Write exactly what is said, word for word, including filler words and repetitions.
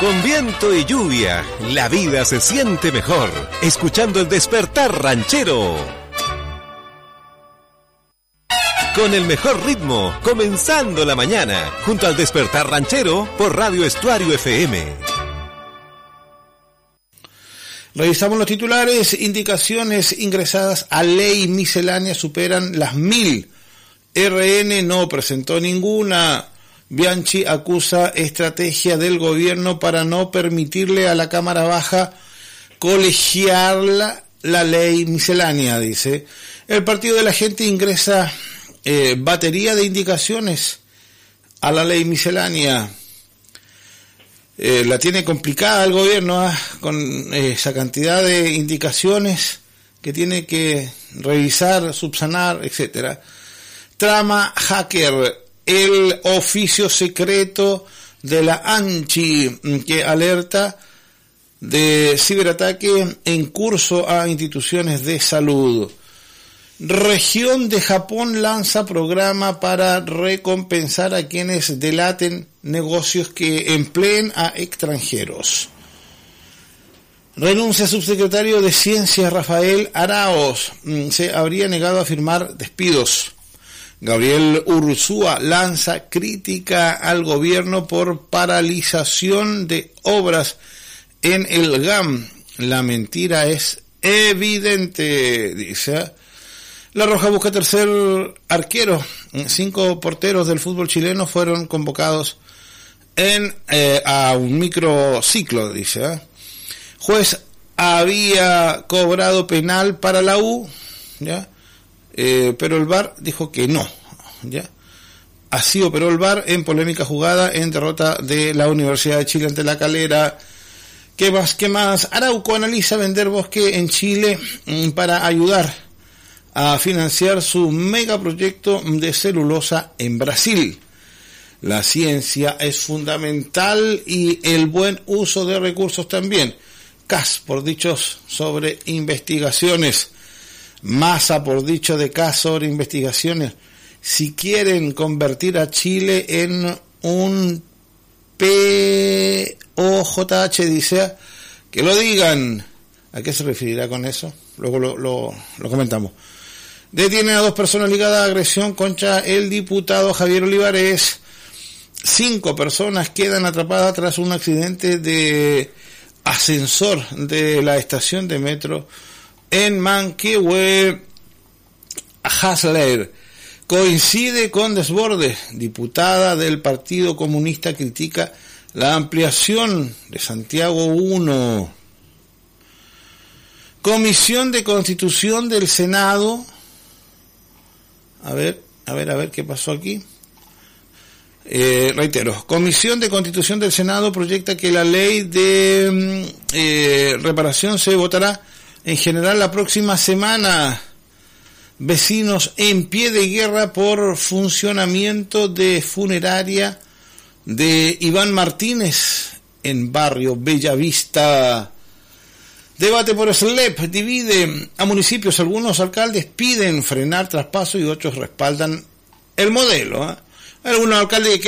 Con viento y lluvia, la vida se siente mejor, escuchando el Despertar Ranchero. Con el mejor ritmo, comenzando la mañana, junto al Despertar Ranchero por Radio Estuario F M. Revisamos los titulares. Indicaciones ingresadas a ley miscelánea superan las mil. R N no presentó ninguna. Bianchi acusa estrategia del gobierno para no permitirle a la Cámara Baja colegiar la, la ley miscelánea, dice. El Partido de la Gente ingresa eh, batería de indicaciones a la ley miscelánea. Eh, la tiene complicada el gobierno, ¿eh? Con eh, esa cantidad de indicaciones que tiene que revisar, subsanar, etcétera. Trama hacker. El oficio secreto de la ANCHI que alerta de ciberataque en curso a instituciones de salud. Región de Japón lanza programa para recompensar a quienes delaten negocios que empleen a extranjeros. Renuncia subsecretario de Ciencias Rafael Araoz. Se habría negado a firmar despidos. Gabriel Urzúa lanza crítica al gobierno por paralización de obras en el G A M. La mentira es evidente, dice. La Roja busca tercer arquero. Cinco porteros del fútbol chileno fueron convocados en eh, a un microciclo, dice. ¿eh? Juez había cobrado penal para la U, ¿ya? Eh, pero el V A R dijo que no, ¿ya? Así operó el V A R en polémica jugada en derrota de la Universidad de Chile ante La Calera. ¿Qué más? ¿Qué más? Arauco analiza vender bosque en Chile para ayudar a financiar su megaproyecto de celulosa en Brasil. La ciencia es fundamental y el buen uso de recursos también. C A S por dichos sobre investigaciones. Massa por dicho de C A S sobre investigaciones. Si quieren convertir a Chile en un P O J H, dice, que lo digan. ¿A qué se referirá con eso? Luego lo, lo, lo comentamos. Detienen a dos personas ligadas a agresión contra el diputado Javier Olivares. Cinco personas quedan atrapadas tras un accidente de ascensor de la estación de metro en Manquehue. Hasler coincide con desborde. Diputada del Partido Comunista critica la ampliación de Santiago uno. Comisión de Constitución del Senado. A ver, a ver, a ver qué pasó aquí. Eh, reitero, Comisión de Constitución del Senado proyecta que la ley de eh, reparación se votará en general la próxima semana. Vecinos en pie de guerra por funcionamiento de funeraria de Iván Martínez en barrio Bellavista. Debate por S L E P divide a municipios. Algunos alcaldes piden frenar traspaso y otros respaldan el modelo. ¿eh? Algunos alcaldes